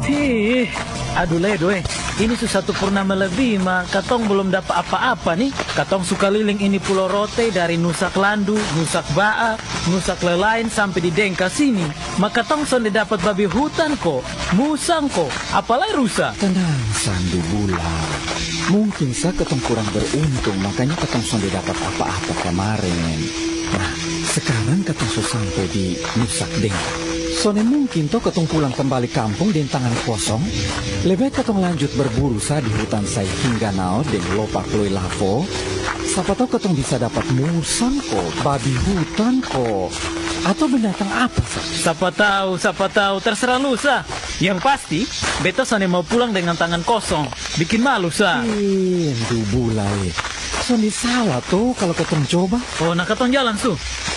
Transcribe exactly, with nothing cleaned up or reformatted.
Ih, aduh Ledo eh. Ini satu purnama lebih, mah katong belum dapat apa-apa nih. Katong suka liling ini Pulau Rote dari Nusak Landu, Nusak Baa, Nusak Lelain sampai di Dengka sini. Maka katong sonde dapat babi hutan kok, musang kok, apalagi rusa. Tenang, Sandu Bulan. Mungkin saya ketong kurang beruntung, makanya ketong sonde dapat apa-apa kemarin. Nah, sekarang ketong so sampai di Nusak Dengka. Sone mungkin toh ketong pulang kembali kampung dengan tangan kosong. Lebih ketong lanjut berburu sa di hutan saya hingga nao dengan lopak loi lavo. Siapa tahu ketong bisa dapat musang ko, babi hutan ko, atau binatang apa sa? Siapa tahu, siapa tahu, terserah lu sa. Yang pasti, beta sone mau pulang dengan tangan kosong. Bikin malu sa. Ih, du bulai. Sone salah tuh kalau ketong coba. Oh, nak katong jalan su.